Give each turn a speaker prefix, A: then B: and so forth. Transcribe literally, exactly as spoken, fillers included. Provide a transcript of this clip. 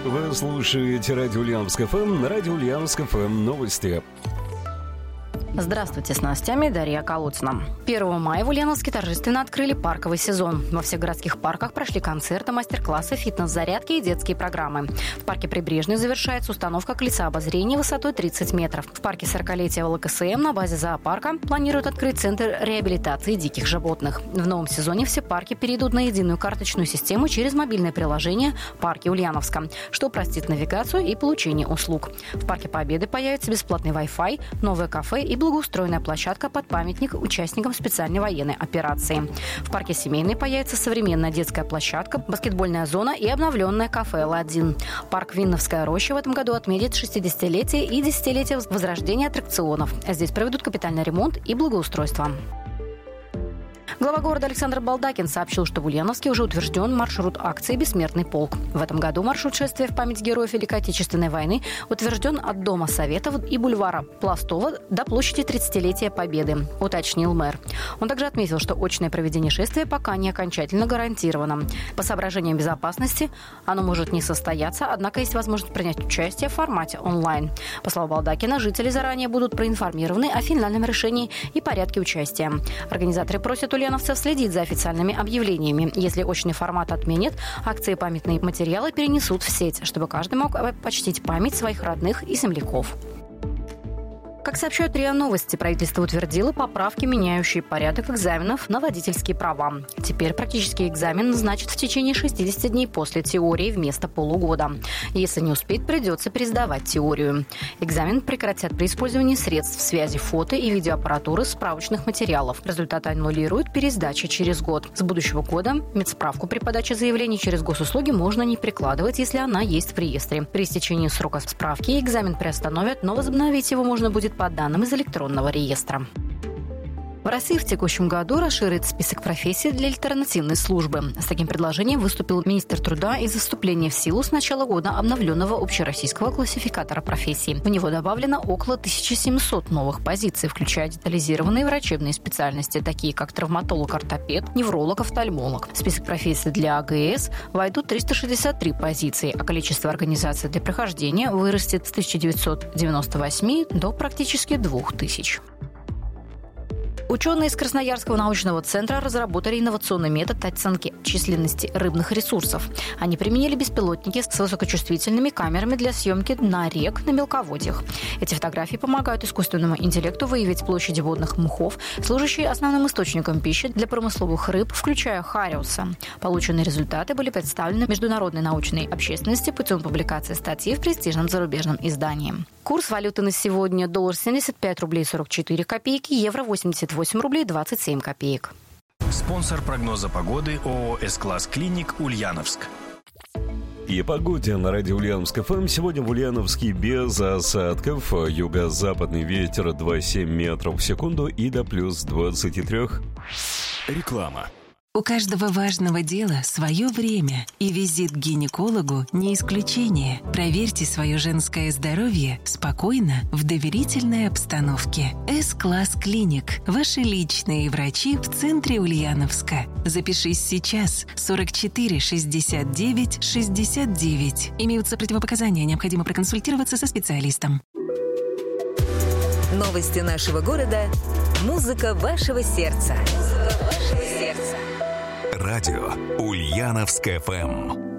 A: Вы слушаете радио Ульяновск эф эм, на радио Ульяновск эф эм новости.
B: Здравствуйте, с новостями Дарья Колодцина. первого мая в Ульяновске торжественно открыли парковый сезон. Во всех городских парках прошли концерты, мастер-классы, фитнес-зарядки и детские программы. В парке Прибрежный завершается установка колеса обозрения высотой тридцать метров. В парке сорокалетия эл ка эс эм на базе зоопарка планируют открыть центр реабилитации диких животных. В новом сезоне все парки перейдут на единую карточную систему через мобильное приложение «Парки Ульяновска», что упростит навигацию и получение услуг. В парке Победы появится бесплатный Wi-Fi, новое кафе и благоустроенная площадка под памятник участникам специальной военной операции. В парке Семейный появится современная детская площадка, баскетбольная зона и обновленное кафе эл один. Парк Винновская роща в этом году отметит шестидесятилетие и десятилетие возрождения аттракционов. Здесь проведут капитальный ремонт и благоустройство. Глава города Александр Балдакин сообщил, что в Ульяновске уже утвержден маршрут акции «Бессмертный полк». В этом году маршрут шествия в память героев Великой Отечественной войны утвержден от Дома Советов и бульвара Пластова до площади тридцатилетия Победы, уточнил мэр. Он также отметил, что очное проведение шествия пока не окончательно гарантировано. По соображениям безопасности оно может не состояться, однако есть возможность принять участие в формате онлайн. По словам Балдакина, жители заранее будут проинформированы о финальном решении и порядке участия. Организаторы просят ульяновцев следить за официальными объявлениями. Если очный формат отменят, акции и памятные материалы перенесут в сеть, чтобы каждый мог почтить память своих родных и земляков. Как сообщают РИА Новости, правительство утвердило поправки, меняющие порядок экзаменов на водительские права. Теперь практический экзамен назначат в течение шестидесяти дней после теории вместо полугода. Если не успеть, придется пересдавать теорию. Экзамен прекратят при использовании средств связи фото и видеоаппаратуры, справочных материалов. Результаты аннулируют пересдача через год. С будущего года медсправку при подаче заявлений через госуслуги можно не прикладывать, если она есть в реестре. При истечении срока справки экзамен приостановят, но возобновить его можно будет по данным из электронного реестра. В России в текущем году расширит список профессий для альтернативной службы. С таким предложением выступил министр труда из-за вступления в силу с начала года обновленного общероссийского классификатора профессий. В него добавлено около тысяча семьсот новых позиций, включая детализированные врачебные специальности, такие как травматолог-ортопед, невролог-офтальмолог. В список профессий для а гэ эс войдут триста шестьдесят три позиции, а количество организаций для прохождения вырастет с тысяча девятьсот девяносто восьми до практически двух тысяч. Ученые из Красноярского научного центра разработали инновационный метод оценки численности рыбных ресурсов. Они применили беспилотники с высокочувствительными камерами для съемки дна рек на мелководьях. Эти фотографии помогают искусственному интеллекту выявить площади водных мхов, служащие основным источником пищи для промысловых рыб, включая хариуса. Полученные результаты были представлены международной научной общественности путем публикации статьи в престижном зарубежном издании. Курс валюты на сегодня: доллар семьдесят пять рублей сорок четыре копейки, евро восемьдесят восемь рублей двадцать семь копеек.
C: Спонсор прогноза погоды ООО «С-класс Клиник» Ульяновск.
A: И о погоде на радио Ульяновск эф эм. Сегодня в Ульяновске без осадков. Юго-западный ветер два целых семь десятых метров в секунду и до плюс двадцати трёх.
C: Реклама.
D: У каждого важного дела свое время, и визит к гинекологу не исключение. Проверьте свое женское здоровье спокойно, в доверительной обстановке. С-класс Клиник. Ваши личные врачи в центре Ульяновска. Запишись сейчас. сорок четыре шестьдесят девять шестьдесят девять. Имеются противопоказания, необходимо проконсультироваться со специалистом.
E: Новости нашего города. Музыка вашего сердца. Музыка вашего сердца.
C: Радио Ульяновск эф эм.